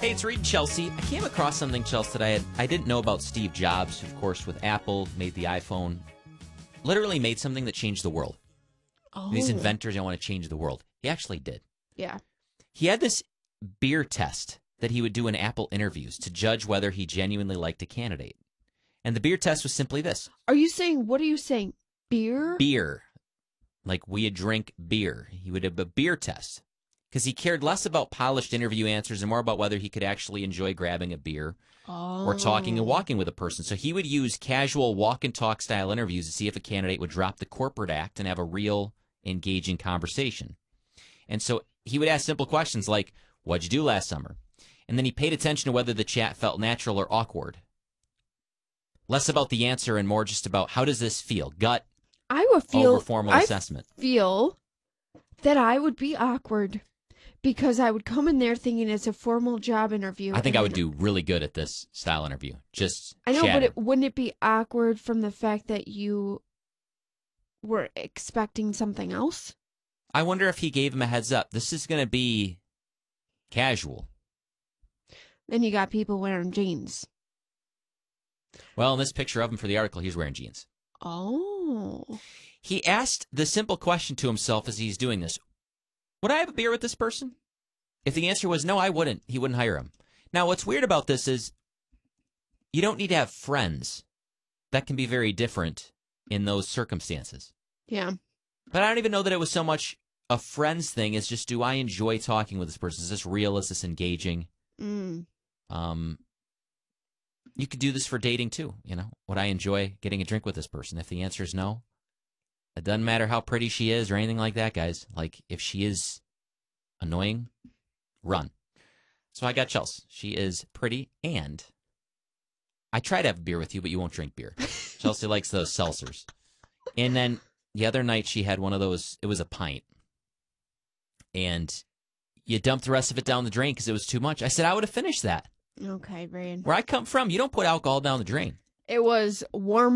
Hey, it's Reed and Chelsea. I came across something, Chelsea, that I didn't know about Steve Jobs, of course, with Apple, made the iPhone. Literally made something that changed the world. Oh. These inventors want to change the world. He actually did. Yeah. He had this beer test that he would do in Apple interviews to judge whether he genuinely liked a candidate. And the beer test was simply this. What are you saying? Beer? Beer. Like we would drink beer. He would have a beer test. Because he cared less about polished interview answers and more about whether he could actually enjoy grabbing a beer or talking and walking with a person. So he would use casual walk and talk style interviews to see if a candidate would drop the corporate act and have a real engaging conversation. And so he would ask simple questions like, what'd you do last summer? And then he paid attention to whether the chat felt natural or awkward. Less about the answer and more just about how does this feel? Gut over formal assessment. I feel that I would be awkward. Because I would come in there thinking it's a formal job interview. I think I would do really good at this style interview. Just I know, chatting. but wouldn't it be awkward from the fact that you were expecting something else? I wonder if he gave him a heads up. This is going to be casual. Then you got people wearing jeans. Well, in this picture of him for the article, he's wearing jeans. Oh. He asked the simple question to himself as he's doing this. Would I have a beer with this person? If the answer was no, I wouldn't. He wouldn't hire him. Now, what's weird about this is you don't need to have friends. That can be very different in those circumstances. Yeah. But I don't even know that it was so much a friends thing as just, do I enjoy talking with this person? Is this real? Is this engaging? Mm. You could do this for dating too. You know, would I enjoy getting a drink with this person? If the answer is no, it doesn't matter how pretty she is or anything like that, guys. Like, if she is annoying, run. So I got Chelsea. She is pretty, and I try to have a beer with you, but you won't drink beer. Chelsea likes those seltzers. And then the other night she had one of those, it was a pint. And you dumped the rest of it down the drain because it was too much. I said, I would have finished that. Okay, Brian. Where I come from, you don't put alcohol down the drain. It was warm